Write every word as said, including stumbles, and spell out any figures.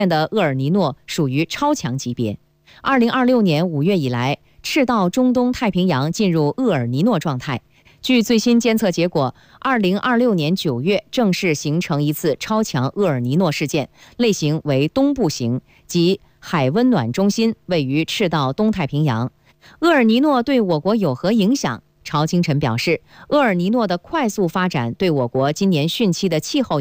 的厄尔尼诺属于超强级别。二零二六年五月以来，赤道中东太平洋进入厄尔尼诺状态。据最新监测结果，二零二六年九月正式形成一次超强厄尔尼诺事件，类型为东部型，即海温暖中心位于赤道东太平洋。厄尔尼诺对我国有何影响？曹清晨表示，厄尔尼诺的快速发展对我国今年汛期的气候